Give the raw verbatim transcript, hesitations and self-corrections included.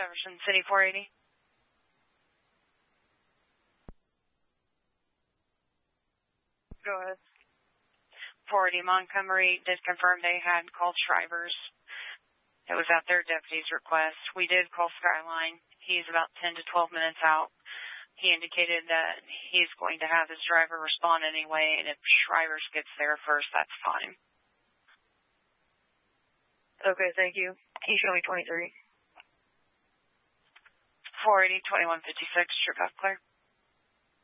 Jefferson City four eighty. Go ahead. four eighty Montgomery did confirm they had called Shriver's. It was at their deputy's request. We did call Skyline. He's about ten to twelve minutes out. He indicated that he's going to have his driver respond anyway, and if Shriver's gets there first, that's fine. Okay, thank you. Can you show me twenty-three? four eighty, twenty-one fifty-six, trip out clear.